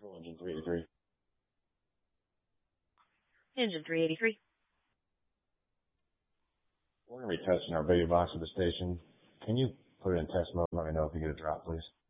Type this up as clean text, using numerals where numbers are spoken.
Control engine 383. Engine 383. We're going to be testing our baby box at the station. Can you put it in test mode and let me know if you get a drop, please?